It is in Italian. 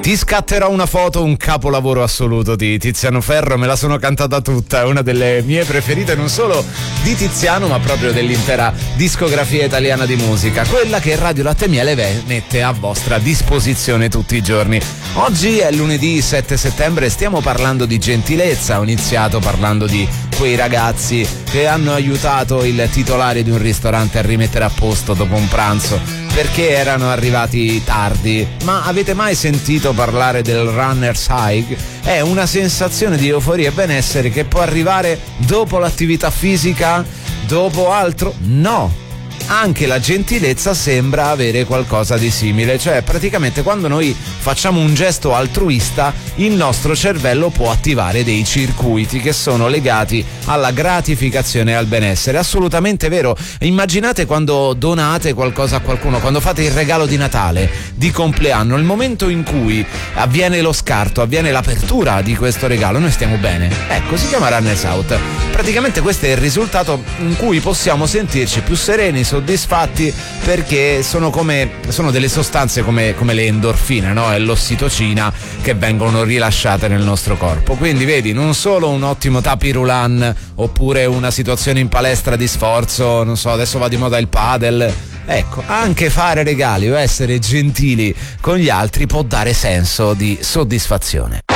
Ti scatterò una foto, un capolavoro assoluto di Tiziano Ferro, me la sono cantata tutta, è una delle mie preferite non solo di Tiziano ma proprio dell'intera discografia italiana di musica, quella che Radio Latte e Miele mette a vostra disposizione tutti i giorni. Oggi è lunedì 7 settembre e stiamo parlando di gentilezza. Ho iniziato parlando di quei ragazzi che hanno aiutato il titolare di un ristorante a rimettere a posto dopo un pranzo perché erano arrivati tardi. Ma avete mai sentito parlare del runner's high? È una sensazione di euforia e benessere che può arrivare dopo l'attività fisica, dopo altro? No! Anche la gentilezza sembra avere qualcosa di simile, cioè praticamente quando noi facciamo un gesto altruista il nostro cervello può attivare dei circuiti che sono legati alla gratificazione e al benessere. Assolutamente vero. Immaginate quando donate qualcosa a qualcuno, quando fate il regalo di Natale, di compleanno, il momento in cui avviene lo scarto, avviene l'apertura di questo regalo, noi stiamo bene. Ecco, si chiama Runners Out. Praticamente questo è il risultato in cui possiamo sentirci più sereni, soddisfatti, perché sono delle sostanze come le endorfine, no? E l'ossitocina che vengono rilasciate nel nostro corpo. Quindi vedi, non solo un ottimo tapirulan oppure una situazione in palestra di sforzo, non so, adesso va di moda il padel. Ecco, anche fare regali o essere gentili con gli altri può dare senso di soddisfazione.